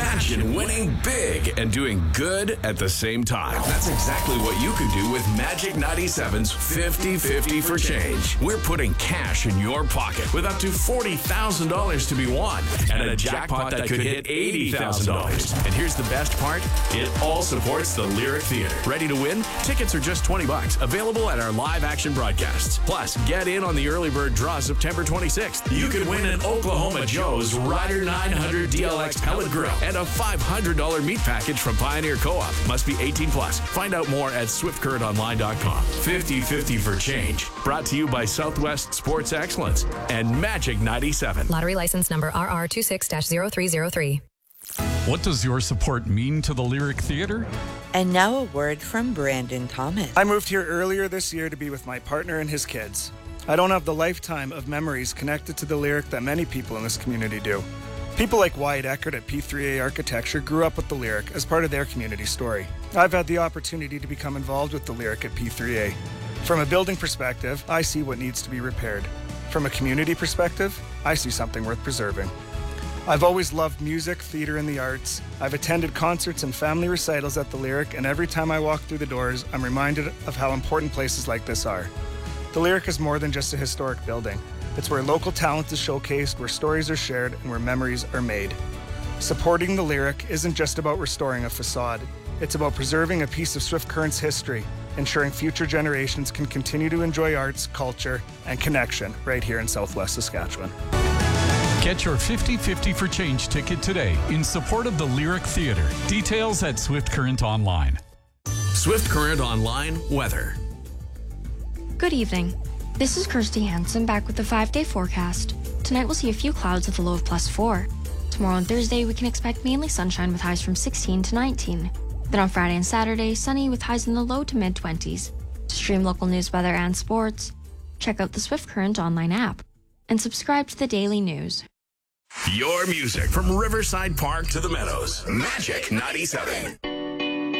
Imagine winning big and doing good at the same time. That's exactly what you could do with Magic 97's 50-50 for change. We're putting cash in your pocket with up to $40,000 to be won and a jackpot that could hit $80,000. And here's the best part. It all supports the Lyric Theatre. Ready to win? Tickets are just $20. Available at our live action broadcasts. Plus, get in on the early bird draw September 26th. You could win an Oklahoma Joe's Rider 900 DLX pellet grill and a $500 meat package from Pioneer Co-op. Must be 18 plus. Find out more at swiftcurrentonline.com. 50-50 for change. Brought to you by Southwest Sports Excellence and Magic 97. Lottery license number RR26-0303. What does your support mean to the Lyric Theatre? And now a word from Brandon Thomas. I moved here earlier this year to be with my partner and his kids. I don't have the lifetime of memories connected to the Lyric that many people in this community do. People like Wyatt Eckert at P3A Architecture grew up with the Lyric as part of their community story. I've had the opportunity to become involved with the Lyric at P3A. From a building perspective, I see what needs to be repaired. From a community perspective, I see something worth preserving. I've always loved music, theater, and the arts. I've attended concerts and family recitals at the Lyric, and every time I walk through the doors, I'm reminded of how important places like this are. The Lyric is more than just a historic building. It's where local talent is showcased, where stories are shared, and where memories are made. Supporting the Lyric isn't just about restoring a facade. It's about preserving a piece of Swift Current's history, ensuring future generations can continue to enjoy arts, culture, and connection right here in Southwest Saskatchewan. Get your 50-50 for change ticket today in support of the Lyric Theatre. Details at Swift Current Online. Swift Current Online weather. Good evening. This is Kirsty Hansen back with the 5-day forecast. Tonight we'll see a few clouds with a low of +4. Tomorrow and Thursday we can expect mainly sunshine with highs from 16 to 19. Then on Friday and Saturday, sunny with highs in the low to mid-20s. To stream local news, weather, and sports, check out the Swift Current Online app and subscribe to the daily news. Your music from Riverside Park to the Meadows. Magic 97.